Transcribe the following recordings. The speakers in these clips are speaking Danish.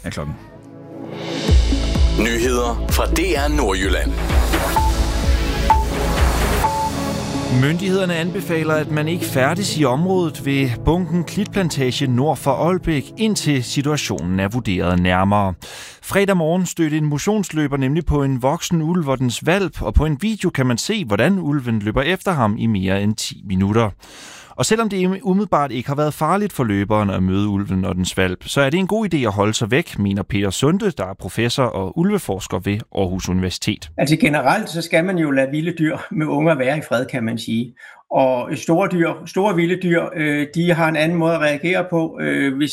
er klokken. Nyheder fra DR Nordjylland. Myndighederne anbefaler, at man ikke færdes i området ved bunken Klitplantage nord for Aalbæk, indtil situationen er vurderet nærmere. Fredag morgen stødte en motionsløber nemlig på en voksen ulv og dens hvalp, og på en video kan man se, hvordan ulven løber efter ham i mere end 10 minutter. Og selvom det umiddelbart ikke har været farligt for løberen at møde ulven og dens hvalp, så er det en god idé at holde sig væk, mener Peter Sunde, der er professor og ulveforsker ved Aarhus Universitet. Altså generelt så skal man jo lade vilde dyr med unger være i fred, kan man sige. Og store vilde dyr, de har en anden måde at reagere på, hvis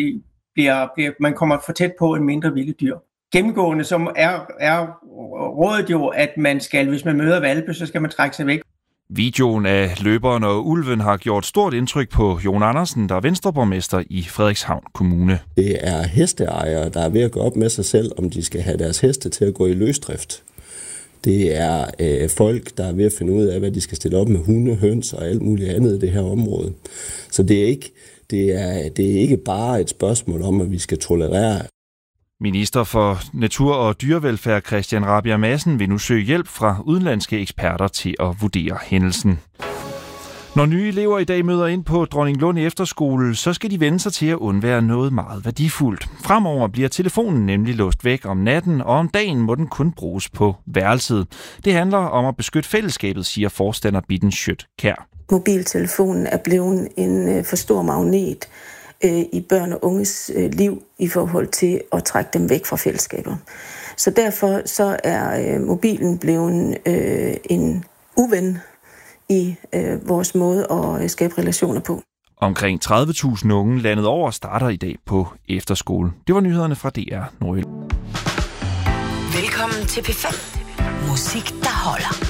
man kommer for tæt på en mindre vilde dyr. Gennemgående som er rådet jo, at man skal, hvis man møder hvalpe, så skal man trække sig væk. Videoen af løberen og ulven har gjort stort indtryk på Jon Andersen, der er venstreborgmester i Frederikshavn Kommune. Det er hesteejere, der er ved at gå op med sig selv, om de skal have deres heste til at gå i løsdrift. Det er folk, der er ved at finde ud af, hvad de skal stille op med hunde, høns og alt muligt andet i det her område. Så det er ikke bare et spørgsmål om, at vi skal tolerere. Minister for Natur- og Dyrevelfærd Christian Rabjerg Madsen vil nu søge hjælp fra udenlandske eksperter til at vurdere hændelsen. Når nye elever i dag møder ind på Dronninglund Efterskole, så skal de vende sig til at undvære noget meget værdifuldt. Fremover bliver telefonen nemlig låst væk om natten, og om dagen må den kun bruges på værelset. Det handler om at beskytte fællesskabet, siger forstander Bitten Schødt-Kjær. Mobiltelefonen er blevet en for stor magnet i børn og unges liv i forhold til at trække dem væk fra fællesskaber. Så derfor så er mobilen blevet en uven i vores måde at skabe relationer på. Omkring 30.000 unge landet over starter i dag på efterskole. Det var nyhederne fra DR Nordjylland. Velkommen til P5. Musik, der holder.